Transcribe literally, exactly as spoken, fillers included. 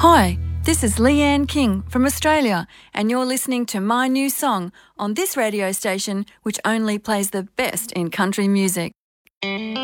Hi, this is Leanne King from Australia, and you're listening to my new song on this radio station, which only plays the best in country music.